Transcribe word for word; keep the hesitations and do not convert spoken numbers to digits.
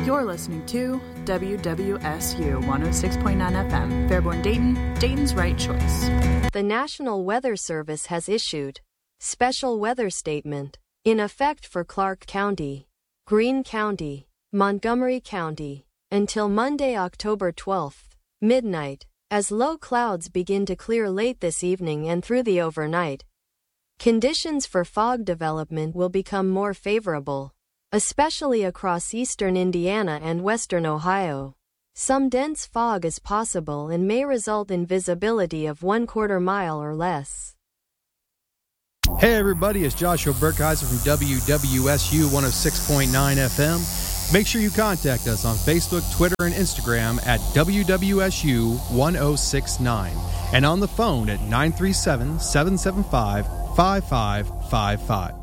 You're listening to W W S U one oh six point nine F M, Fairborn, Dayton, Dayton's right choice. The National Weather Service has issued special weather statement in effect for Clark County, Greene County, Montgomery County, until Monday, October twelfth, midnight, as low clouds begin to clear late this evening and through the overnight. Conditions for fog development will become more favorable, especially across eastern Indiana and western Ohio. Some dense fog is possible and may result in visibility of one quarter mile or less. Hey everybody, it's Joshua Burkheiser from W W S U one oh six point nine F M. Make sure you contact us on Facebook, Twitter, and Instagram at W W S U one oh six nine and on the phone at nine three seven, seven seven five, five five five five.